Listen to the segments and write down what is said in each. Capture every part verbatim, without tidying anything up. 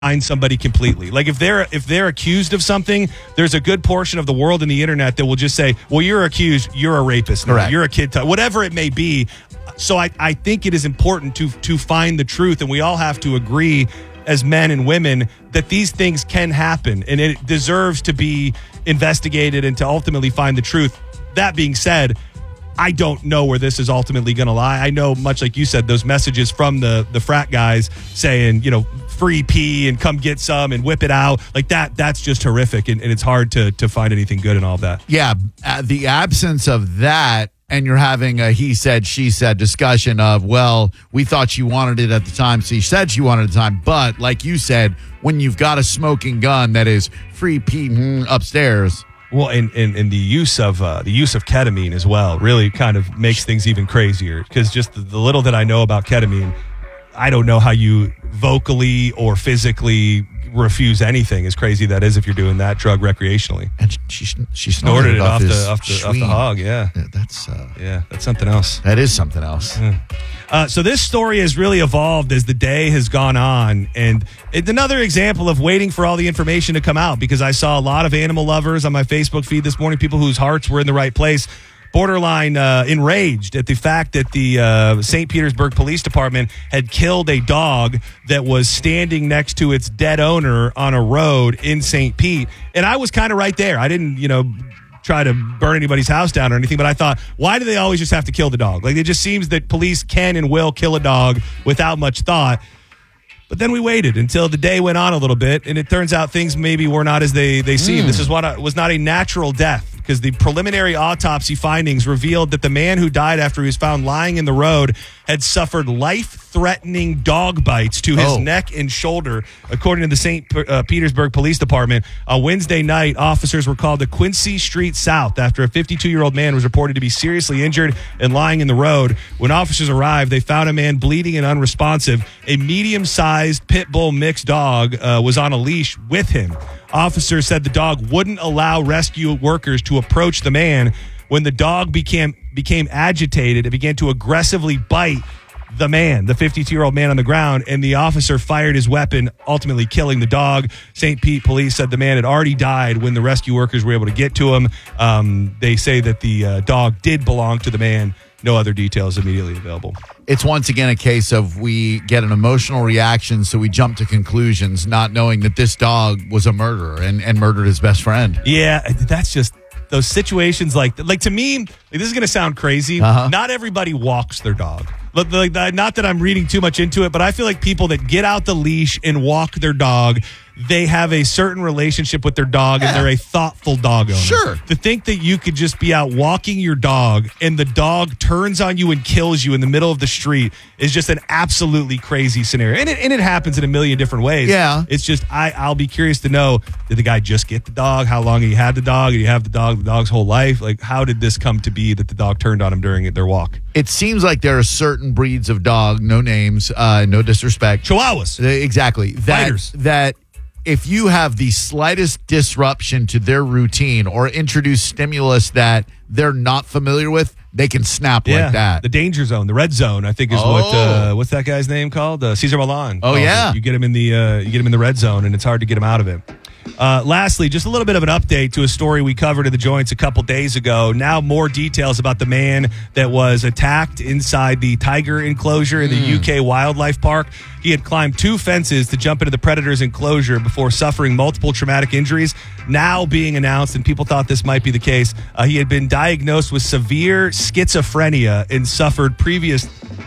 find somebody completely. Like if they're if they're accused of something, there's a good portion of the world and the internet that will just say, well, you're accused, you're a rapist, now. You're a kid, t-. whatever it may be. So I, I think it is important to to find the truth, and we all have to agree as men and women that these things can happen, and it deserves to be investigated and to ultimately find the truth. That being said, I don't know where this is ultimately going to lie. I know, much like you said, those messages from the the frat guys saying, you know, free pee and come get some and whip it out like that. That's just horrific, and, and it's hard to to find anything good in all of that. Yeah, uh, the absence of that, and you're having a he said, she said discussion of, well, we thought she wanted it at the time, so she said she wanted it at the time. But like you said, when you've got a smoking gun that is free pee upstairs. Well, and, and, and the use of uh, the use of ketamine as well really kind of makes things even crazier, because just the, the little that I know about ketamine, I don't know how you vocally or physically refuse anything, as crazy that is if you're doing that drug recreationally. And she she, she snorted, snorted it off, off the off the, off the hog. Yeah, yeah that's uh, yeah, that's something else. That is something else. Yeah. Uh, so this story has really evolved as the day has gone on, and it's another example of waiting for all the information to come out, because I saw a lot of animal lovers on my Facebook feed this morning, people whose hearts were in the right place, borderline uh, enraged at the fact that the uh, Saint Petersburg Police Department had killed a dog that was standing next to its dead owner on a road in Saint Pete. And I was kind of right there. I didn't, you know, try to burn anybody's house down or anything, but I thought, why do they always just have to kill the dog? Like, it just seems that police can and will kill a dog without much thought. But then we waited until the day went on a little bit, and it turns out things maybe were not as they, they seemed. Mm. This is what a, was not a natural death, because the preliminary autopsy findings revealed that the man who died after he was found lying in the road had suffered life-threatening dog bites to his oh. neck and shoulder, according to the Saint Uh, Petersburg Police Department. On Wednesday night, officers were called to Quincy Street South after a fifty-two-year-old man was reported to be seriously injured and lying in the road. When officers arrived, they found a man bleeding and unresponsive. A medium-sized pit bull mixed dog uh, was on a leash with him. Officers said the dog wouldn't allow rescue workers to approach the man. When the dog became became agitated, it began to aggressively bite the man, the fifty-two-year-old man on the ground, and the officer fired his weapon, ultimately killing the dog. Saint Pete police said the man had already died when the rescue workers were able to get to him. Um, they say that the uh, dog did belong to the man. No other details immediately available. It's once again a case of we get an emotional reaction, so we jump to conclusions, not knowing that this dog was a murderer and, and murdered his best friend. Yeah, that's just those situations like, like to me, like, this is going to sound crazy. Uh-huh. Not everybody walks their dog. Like, not that I'm reading too much into it, but I feel like people that get out the leash and walk their dog, they have a certain relationship with their dog, yeah. and they're a thoughtful dog owner. Sure. To think that you could just be out walking your dog and the dog turns on you and kills you in the middle of the street is just an absolutely crazy scenario. And it, and it happens in a million different ways. Yeah. It's just, I, I'll be curious to know, did the guy just get the dog? How long he had the dog? Did he have the dog the dog's whole life? Like, how did this come to be that the dog turned on him during their walk? It seems like there are certain breeds of dog, no names, uh, no disrespect. Chihuahuas. Exactly. That, Fighters. That if you have the slightest disruption to their routine or introduce stimulus that they're not familiar with, they can snap yeah, like that. The danger zone, the red zone, I think is oh. what uh, what's that guy's name called? Uh, Cesar Millan. Oh, yeah. It. You get him in the uh, you get him in the red zone, and it's hard to get him out of it. Uh, lastly, just a little bit of an update to a story we covered in the Joints a couple days ago. Now more details about the man that was attacked inside the tiger enclosure in the mm. U K Wildlife Park. He had climbed two fences to jump into the predator's enclosure before suffering multiple traumatic injuries. Now being announced, and people thought this might be the case, uh, he had been diagnosed with severe schizophrenia and suffered previous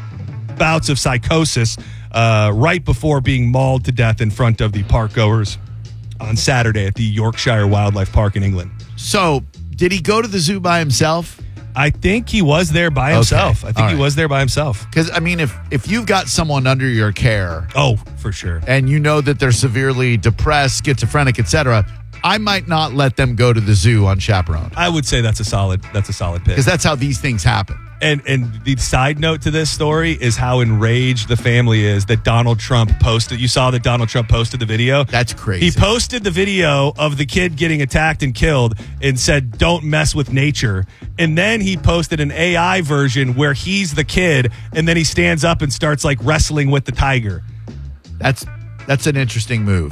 bouts of psychosis uh, right before being mauled to death in front of the park goers on Saturday at the Yorkshire Wildlife Park in England. So, did he go to the zoo by himself? I think he was there by himself. Okay. I think All he right. was there by himself. Because, I mean, if, if you've got someone under your care... Oh, for sure. ...and you know that they're severely depressed, schizophrenic, et cetera, I might not let them go to the zoo unchaperoned. I would say that's a solid that's a solid pick. Because that's how these things happen. And and the side note to this story is how enraged the family is that Donald Trump posted. You saw that Donald Trump posted the video? That's crazy. He posted the video of the kid getting attacked and killed and said, "Don't mess with nature." And then he posted an A I version where he's the kid, and then he stands up and starts like wrestling with the tiger. That's That's an interesting move.